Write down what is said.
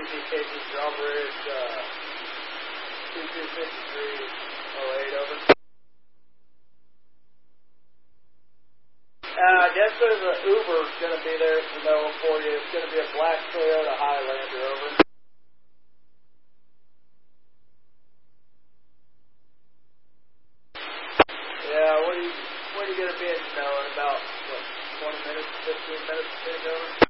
CPKC Drawbridge, 225308, over. I guess there's an Uber going to be there at Sonoma for you. It's going to be a black Toyota Highlander, over. Yeah, what are you going to be in Sonoma in about, what, 20 minutes, 15 minutes, over?